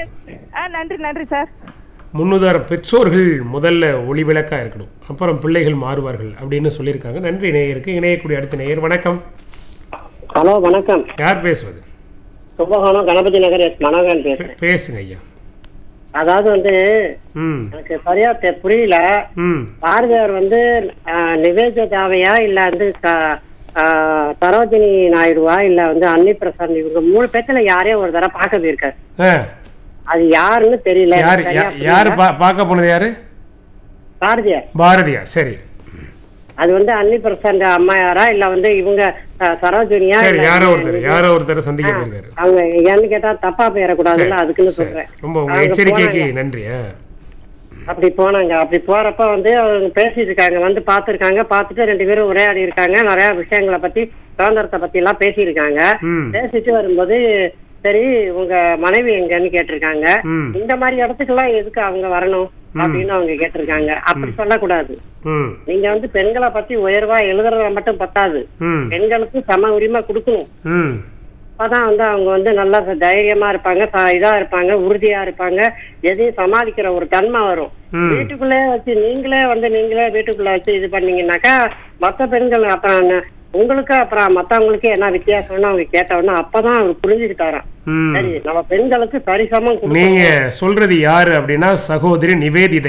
நன்றி நன்றி சார். முன்னுதார பெற்றோர்கள் முதல்ல ஒளிவிளக்கா இருக்கணும், அப்புறம் பிள்ளைகள் மாறுவார்கள் அப்படின்னு சொல்லியிருக்காங்க. நன்றி நேயருக்கு. இணையக்கூடிய அடுத்த நேயர். வணக்கம். ஹலோ வணக்கம். யார் பேசுவது? கும்பகோணம் கணபதி நகர் மனோகரன் பேசுறேன். பேசுங்க ஐயா. அதாவது எனக்கு சரியா புரியல. பாரதியார் நிவேதிதாவையா இல்ல சரோஜினி நாயுடுவா இல்ல அன்னி பிரசாந்த், இவங்க 3 பேத்துல யாரையும் ஒரு தடவை பார்க்க போயிருக்காரு. அது யாருன்னு தெரியல. யாரு பார்க்க போனது? யாரு? பாரதியார். பாரதியார். சரி. அது அன்னி பிரசாந்த் அம்மையாரா இல்ல இவங்க சரோஜினியா, யாரோ ஒருத்தர் சந்திக்க போயிருக்காரு. அவங்க ஏன்னு கேட்டா தப்பா போயிடக்கூடாதுல்ல, அதுக்குன்னு சொல்றேன். ரொம்ப எச்சரிக்கைக்கு நன்றி. அப்படி போனாங்க. அப்படி போறப்ப அவங்க பேசிட்டு இருக்காங்க, பாத்துருக்காங்க. பாத்துட்டு 2 பேரும் உரையாடி இருக்காங்க. நிறைய விஷயங்களை பத்தி, சுதந்திரத்தை பத்தி எல்லாம் பேசியிருக்காங்க. பேசிட்டு வரும்போது சரி உங்க மனைவி எங்கன்னு கேட்டிருக்காங்க. இந்த மாதிரி இடத்துக்கெல்லாம் எதுக்கு அவங்க வரணும் அப்படின்னு அவங்க கேட்டிருக்காங்க. அப்படி சொல்லக்கூடாது. நீங்க பெண்களை பத்தி உயர்வா எழுதுறத மட்டும் பத்தாது, பெண்களுக்கு சம உரிமை கொடுக்கணும். அப்பதான் அவங்க நல்லா தைரியமா இருப்பாங்க, இதா இருப்பாங்க, உறுதியா இருப்பாங்க, எதையும் சமாளிக்கிற ஒரு தன்மை வரும். வீட்டுக்குள்ளே வச்சு நீங்களே வீட்டுக்குள்ள வச்சு இது பண்ணீங்கன்னாக்கா மத்த பெண்கள் அப்புறம் உங்களுக்கு அப்புறம் மத்தவங்களுக்கு என்ன வித்தியாசம்னு அவங்க கேட்டவொன்னா அப்பதான் அவர் புரிஞ்சுக்கிட்டாராம். சரி நம்ம பெண்களுக்கு சரிசமம். நீங்க சொல்றது யாரு அப்படின்னா சகோதரி நிவேதிதை.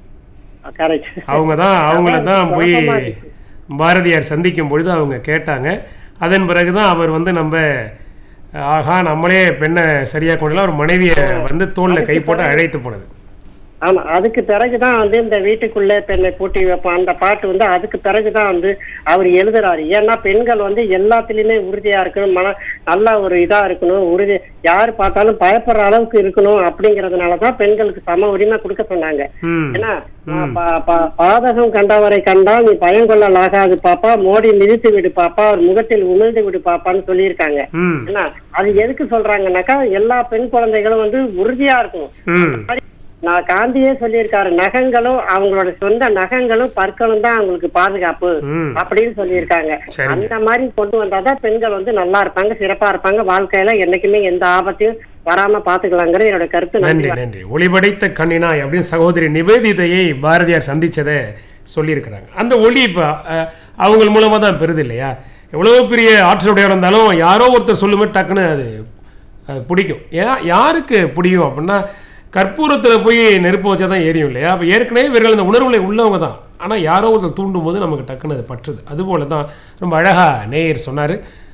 அவங்களதான் போய் பாரதியார் சந்திக்கும் பொழுது அவங்க கேட்டாங்க. அதன் பிறகுதான் அவர் நம்ம ஆகா நம்மளே பெண்ணை சரியா கொண்டலாம் ஒரு மனைவியை தோல்ல கை போட்டு அழைத்து போனது. ஆமா, அதுக்கு பிறகுதான் இந்த வீட்டுக்குள்ள பெண்ணை பூட்டி வைப்போம் அந்த பாட்டு அதுக்கு பிறகுதான் அவர் எழுதுறாரு. ஏன்னா பெண்கள் எல்லாத்துலயுமே உறுதியா இருக்கணும், நல்லா ஒரு இதா இருக்கணும், உறுதி யாரு பார்த்தாலும் பயப்படுற அளவுக்கு இருக்கணும். அப்படிங்கறதுனாலதான் பெண்களுக்கு சம உரிமை கொடுக்க சொன்னாங்க. ஏன்னா பாதகம் கண்டவரை கண்டால் நீ பயம் கொள்ளலாகாது பாப்பா, மோடி மிதித்து விடு பாப்பா, ஒரு முகத்தில் உமிழ்ந்து விடு பாப்பான்னு சொல்லியிருக்காங்க. ஏன்னா அது எதுக்கு சொல்றாங்கன்னாக்கா எல்லா பெண் குழந்தைகளும் உறுதியா இருக்கணும். நான் காந்தியே சொல்லியிருக்காரு, நகங்களும் அவங்களோட சொந்த நகங்களும் பற்களும் தான் அவங்களுக்கு பாதுகாப்பு அப்படின்னு சொல்லியிருக்காங்க. அந்த மாதிரி கொண்டு வந்தாதான் பெண்கள் நல்லா இருப்பாங்க, சிறப்பா இருப்பாங்க, வாழ்க்கையில என்னைக்குமே எந்த ஆபத்தையும் வராம பாத்துக்கலாங்கிறது என்னோட கருத்து. நன்றி நன்றி. ஒளிபடைத்த கண்ணினாய் அப்படின்னு சகோதரி நிவேதிதையை பாரதியார் சந்திச்சதை சொல்லியிருக்கிறாங்க. அந்த ஒளி அவங்க மூலமா தான் பெறுது இல்லையா? எவ்வளவு பெரிய ஆற்றலுடைய இருந்தாலும் யாரோ ஒருத்தர் சொல்லும்போது டக்குன்னு அது பிடிக்கும். யாருக்கு பிடிக்கும் அப்படின்னா கற்பூரத்தில் போய் நெருப்பு வச்சா தான் எரியும் இல்லையா? அப்போ ஏற்கனவே இவர்கள் அந்த உணர்வுகளை உள்ளவங்க தான், ஆனால் யாரோ ஒருத்தர் தூண்டும் போது நமக்கு டக்குன்னு அது பற்றுது. அதுபோல தான் ரொம்ப அழகாக நேயர் சொன்னார்.